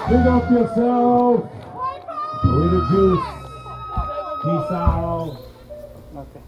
Big up yourself. With the juice. Peace out. Okay.